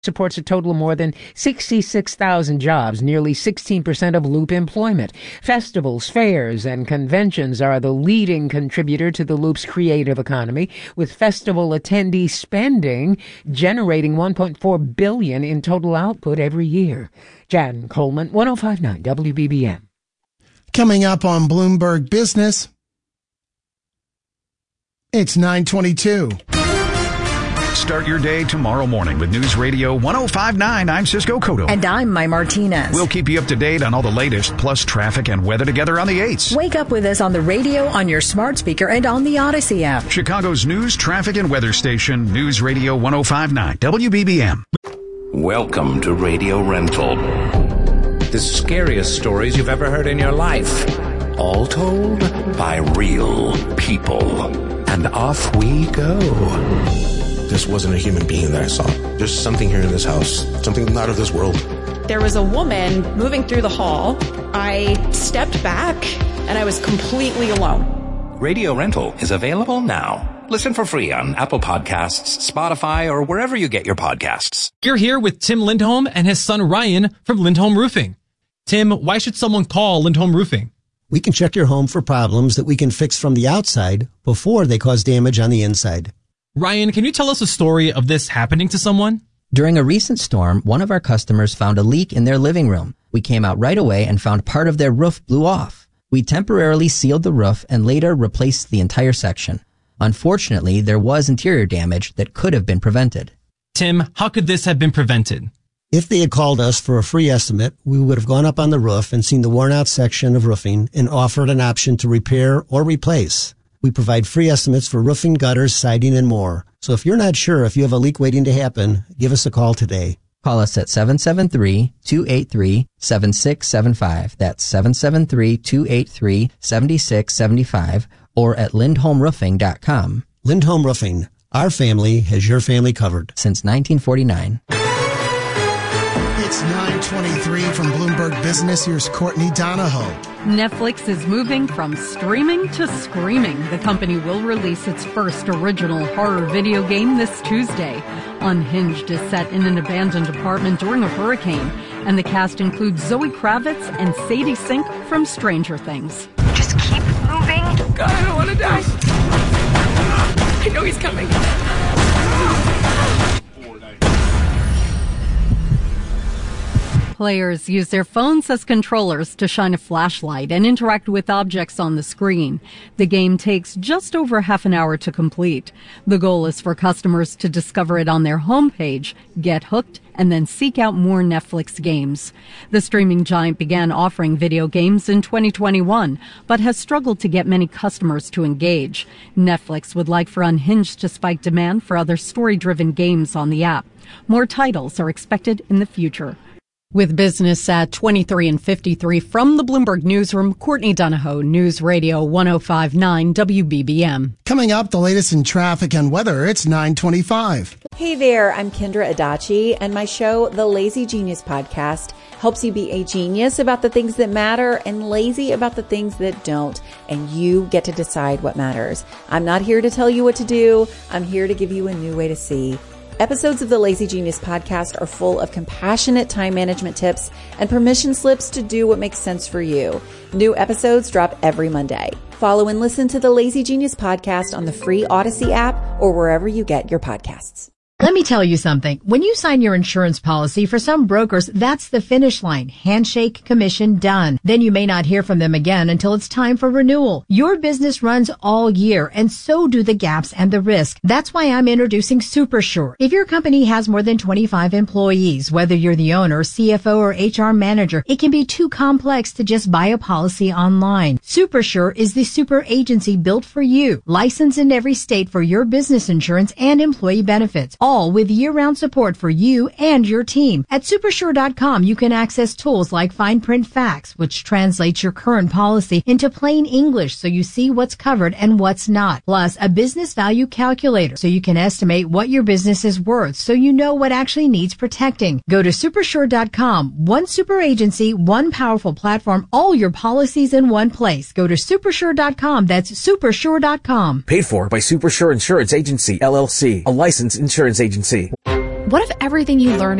supports a total of more than 66,000 jobs, nearly 16% of Loop employment. Festivals, fairs, and conventions are the leading contributor to the Loop's creative economy, with festival attendee spending generating $1.4 billion in total output every year. Jan Coleman, 105.9 WBBM. Coming up on Bloomberg Business, it's 9:22. Start your day tomorrow morning with News Radio 105.9. I'm Cisco Cotto. And I'm Mai Martinez. We'll keep you up to date on all the latest, plus traffic and weather together on the 8s. Wake up with us on the radio, on your smart speaker, and on the Odyssey app. Chicago's news, traffic, and weather station, News Radio 105.9 WBBM. Welcome to Radio Rental. The scariest stories you've ever heard in your life. All told by real people. And off we go. This wasn't a human being that I saw. There's something here in this house, something not of this world. There was a woman moving through the hall. I stepped back and I was completely alone. Radio Rental is available now. Listen for free on Apple Podcasts, Spotify, or wherever you get your podcasts. You're here with Tim Lindholm and his son Ryan from Lindholm Roofing. Tim, why should someone call Lindholm Roofing? We can check your home for problems that we can fix from the outside before they cause damage on the inside. Ryan, can you tell us a story of this happening to someone? During a recent storm, one of our customers found a leak in their living room. We came out right away and found part of their roof blew off. We temporarily sealed the roof and later replaced the entire section. Unfortunately, there was interior damage that could have been prevented. Tim, how could this have been prevented? If they had called us for a free estimate, we would have gone up on the roof and seen the worn out section of roofing and offered an option to repair or replace. We provide free estimates for roofing, gutters, siding, and more. So if you're not sure if you have a leak waiting to happen, give us a call today. Call us at 773-283-7675. That's 773-283-7675 or at lindholmroofing.com. Lindholm Roofing. Our family has your family covered. Since 1949. It's 9:23 from Bloomberg Business. Here's Courtney Donahoe. Netflix is moving from streaming to screaming. The company will release its first original horror video game this Tuesday. Unhinged is set in an abandoned apartment during a hurricane, and the cast includes Zoe Kravitz and Sadie Sink from Stranger Things. Just keep moving. God, I don't want to die. I know he's coming. Players use their phones as controllers to shine a flashlight and interact with objects on the screen. The game takes just over half an hour to complete. The goal is for customers to discover it on their homepage, get hooked, and then seek out more Netflix games. The streaming giant began offering video games in 2021, but has struggled to get many customers to engage. Netflix would like for Unhinged to spike demand for other story-driven games on the app. More titles are expected in the future. With business at 23 and 53 from the Bloomberg Newsroom, Courtney Donahoe, News Radio 105.9 WBBM. Coming up, the latest in traffic and weather. It's 9:25. Hey there, I'm Kendra Adachi, and my show, The Lazy Genius Podcast, helps you be a genius about the things that matter and lazy about the things that don't. And you get to decide what matters. I'm not here to tell you what to do. I'm here to give you a new way to see. Episodes of the Lazy Genius Podcast are full of compassionate time management tips and permission slips to do what makes sense for you. New episodes drop every Monday. Follow and listen to the Lazy Genius Podcast on the free Odyssey app or wherever you get your podcasts. Let me tell you something. When you sign your insurance policy, for some brokers, that's the finish line. Handshake, commission, done. Then you may not hear from them again until it's time for renewal. Your business runs all year, and so do the gaps and the risk. That's why I'm introducing SuperSure. If your company has more than 25 employees, whether you're the owner, CFO, or HR manager, it can be too complex to just buy a policy online. SuperSure is the super agency built for you, licensed in every state for your business insurance and employee benefits. All with year-round support for you and your team. At Supersure.com, you can access tools like Fine Print Facts, which translates your current policy into plain English so you see what's covered and what's not. Plus, a business value calculator so you can estimate what your business is worth so you know what actually needs protecting. Go to Supersure.com. One super agency, one powerful platform, all your policies in one place. Go to Supersure.com. That's Supersure.com. Paid for by Supersure Insurance Agency, LLC, a licensed insurance agency. What if everything you learn